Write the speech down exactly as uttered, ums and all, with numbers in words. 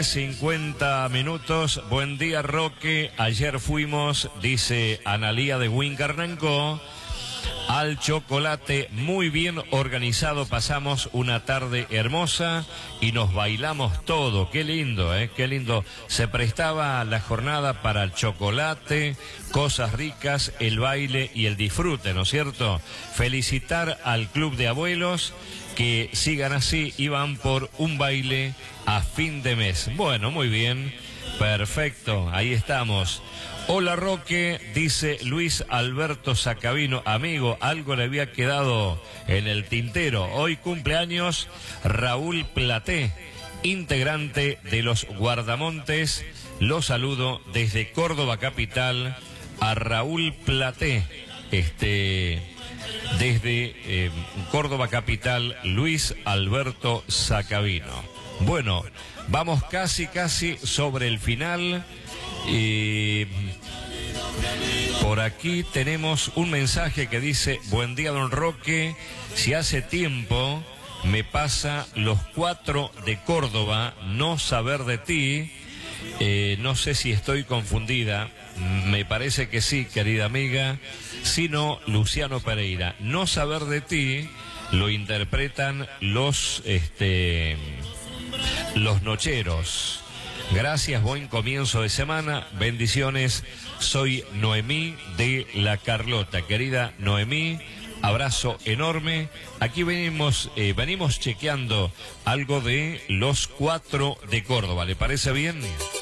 cincuenta minutos. Buen día, Roque. Ayer fuimos, dice Analía de Wincarnancó, al chocolate. Muy bien organizado. Pasamos una tarde hermosa y nos bailamos todo. Qué lindo, ¿eh? Qué lindo. Se prestaba la jornada para el chocolate, cosas ricas, el baile y el disfrute, ¿no es cierto? Felicitar al Club de Abuelos, que sigan así y van por un baile a fin de mes. Bueno, muy bien, perfecto, ahí estamos. Hola, Roque, dice Luis Alberto Sacabino. Amigo, algo le había quedado en el tintero. Hoy cumpleaños Raúl Platé, integrante de los Guardamontes. Lo saludo desde Córdoba capital a Raúl Platé. Este... Desde eh, Córdoba capital, Luis Alberto Sacabino. Bueno, vamos casi, casi sobre el final. Eh, por aquí tenemos un mensaje que dice: buen día, don Roque. Si hace tiempo me pasa los cuatro de Córdoba, no saber de ti. Eh, no sé si estoy confundida. Me parece que sí, querida amiga. Sino Luciano Pereira. No saber de ti lo interpretan los este los nocheros. Gracias, buen comienzo de semana. Bendiciones. Soy Noemí de La Carlota. Querida Noemí, abrazo enorme. Aquí venimos, eh, venimos chequeando algo de los cuatro de Córdoba. ¿Le parece bien?